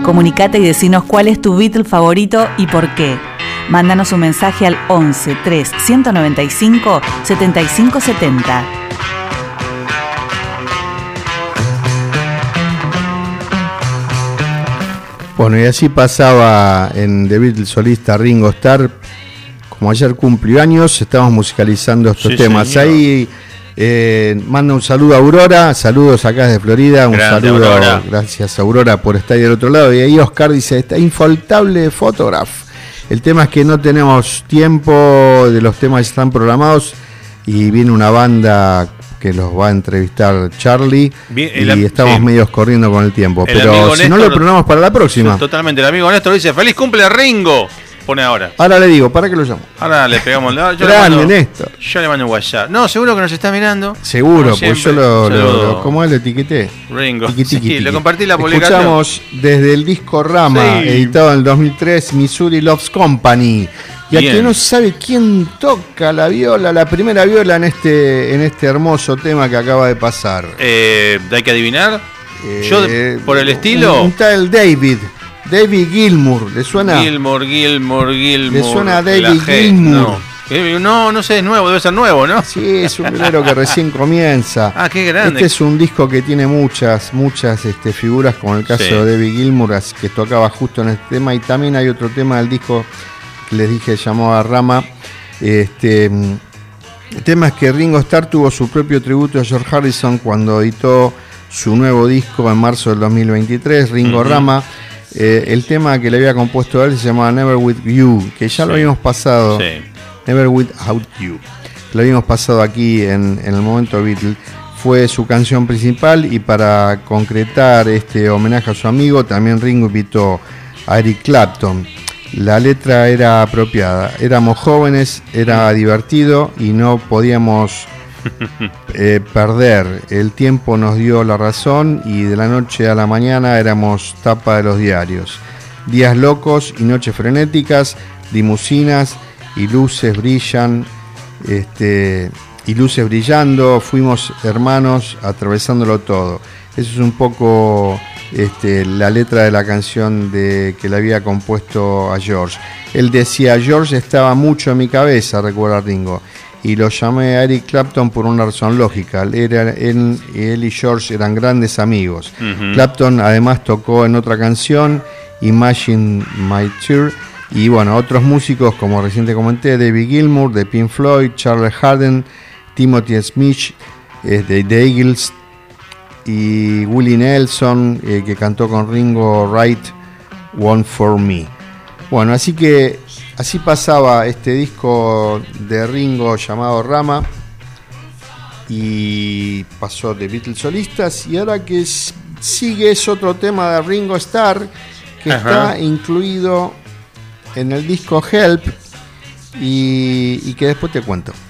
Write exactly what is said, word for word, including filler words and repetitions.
Comunicate y decinos cuál es tu Beatle favorito y por qué. Mándanos un mensaje al once tres ciento noventa y cinco setenta y cinco setenta. Bueno, y así pasaba en The Beatles solista Ringo Starr. Como ayer cumplió años, estamos musicalizando estos sí, temas. Señor. Ahí eh, manda un saludo a Aurora, saludos acá desde Florida, un Grande, saludo, Aurora. Gracias Aurora por estar ahí del otro lado. Y ahí Oscar dice, está infaltable Photograph. El tema es que no tenemos tiempo, de los temas que están programados, y viene una banda que los va a entrevistar Charlie. Bien, el, y estamos sí. medios corriendo con el tiempo. El pero si Néstor, no lo programamos para la próxima. Totalmente, el amigo Néstor dice, ¡feliz cumple Ringo! Pone ahora. Ahora le digo, ¿para qué lo llamo? Ahora le pegamos. Yo Grande, le mando, Néstor. Yo le mando un WhatsApp. No, seguro que nos está mirando. Seguro, pues yo lo, lo, lo ¿cómo es? Lo etiqueté. Ringo. Tiqui, tiqui, sí, tiqui. le compartí la publicación. Escuchamos desde el disco Rama, sí. editado en el dos mil tres, Missouri Loves Company. Y a quien no sabe quién toca la viola, la primera viola en este en este hermoso tema que acaba de pasar. Eh, ¿Hay que adivinar? Eh, Yo, por el estilo. Un, un tal David. David Gilmour, ¿le suena? Gilmour, Gilmour, Gilmour. ¿Le suena a David Gilmour? No. no, no sé, es nuevo, debe ser nuevo, ¿no? Sí, es un velero que recién comienza. Ah, qué grande. Este es un disco que tiene muchas, muchas este, figuras, como el caso sí. de David Gilmour, que tocaba justo en este tema. Y también hay otro tema del disco que les dije, llamaba Rama. Este, el tema es que Ringo Starr tuvo su propio tributo a George Harrison cuando editó su nuevo disco en marzo del dos mil veintitrés, Ringo uh-huh. Rama. Eh, el tema que le había compuesto a él se llamaba Never With You, que ya sí. lo habíamos pasado. Sí. Never Without You. Lo habíamos pasado aquí en, en el momento Beatle. Fue su canción principal, y para concretar este homenaje a su amigo, también Ringo invitó a Eric Clapton. La letra era apropiada. Éramos jóvenes, era divertido y no podíamos eh, perder. El tiempo nos dio la razón y de la noche a la mañana éramos tapa de los diarios. Días locos y noches frenéticas, limusinas y luces brillan, este, y luces brillando. Fuimos hermanos atravesándolo todo. Eso es un poco este, la letra de la canción de, que le había compuesto a George. Él decía, George estaba mucho en mi cabeza, recuerda Ringo, y lo llamé a Eric Clapton por una razón lógica. Era, él, él y George eran grandes amigos. Uh-huh. Clapton además tocó en otra canción, Imagine My Tear, y bueno, otros músicos como recién te comenté, David Gilmour de Pink Floyd, Charles Haddon, Timothy Smith eh, de The Eagles, y Willie Nelson, eh, que cantó con Ringo, Write One For Me. Bueno, así que así pasaba este disco de Ringo llamado Rama, y pasó de Beatles solistas, y ahora que sigue es otro tema de Ringo Starr que Ajá. está incluido en el disco Help, y, y que después te cuento.